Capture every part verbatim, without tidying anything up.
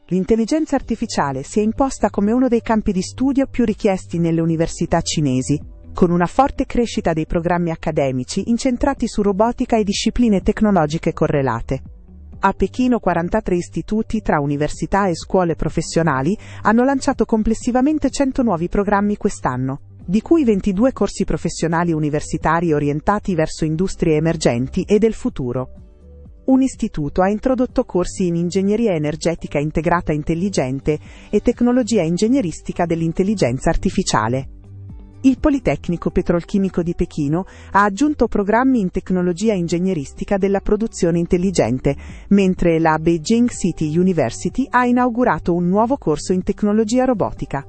L'intelligenza artificiale si è imposta come uno dei campi di studio più richiesti nelle università cinesi, con una forte crescita dei programmi accademici incentrati su robotica e discipline tecnologiche correlate. A Pechino quarantatré istituti tra università e scuole professionali hanno lanciato complessivamente cento nuovi programmi quest'anno, di cui ventidue corsi professionali universitari orientati verso industrie emergenti e del futuro. Un istituto ha introdotto corsi in ingegneria energetica integrata intelligente e tecnologia ingegneristica dell'intelligenza artificiale. Il Politecnico Petrolchimico di Pechino ha aggiunto programmi in tecnologia ingegneristica della produzione intelligente, mentre la Beijing City University ha inaugurato un nuovo corso in tecnologia robotica.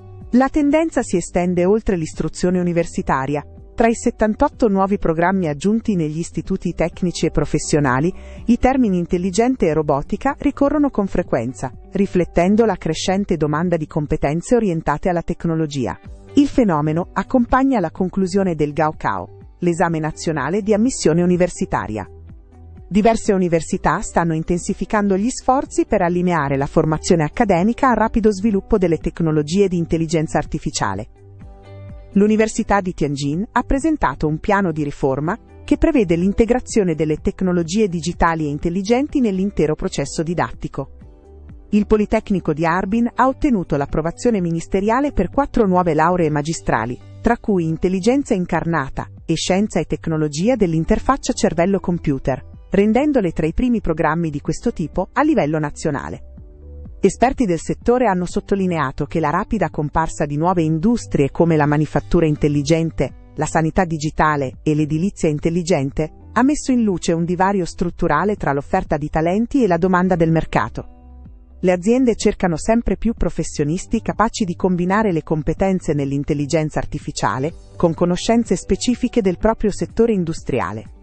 La tendenza si estende oltre l'istruzione universitaria. Tra i settantotto nuovi programmi aggiunti negli istituti tecnici e professionali, i termini intelligente e robotica ricorrono con frequenza, riflettendo la crescente domanda di competenze orientate alla tecnologia. Il fenomeno accompagna la conclusione del Gaokao, l'esame nazionale di ammissione universitaria. Diverse università stanno intensificando gli sforzi per allineare la formazione accademica al rapido sviluppo delle tecnologie di intelligenza artificiale. L'Università di Tianjin ha presentato un piano di riforma che prevede l'integrazione delle tecnologie digitali e intelligenti nell'intero processo didattico. Il Politecnico di Harbin ha ottenuto l'approvazione ministeriale per quattro nuove lauree magistrali, tra cui Intelligenza incarnata e Scienza e tecnologia dell'interfaccia cervello-computer, rendendole tra i primi programmi di questo tipo a livello nazionale. Esperti del settore hanno sottolineato che la rapida comparsa di nuove industrie come la manifattura intelligente, la sanità digitale e l'edilizia intelligente ha messo in luce un divario strutturale tra l'offerta di talenti e la domanda del mercato. Le aziende cercano sempre più professionisti capaci di combinare le competenze nell'intelligenza artificiale con conoscenze specifiche del proprio settore industriale.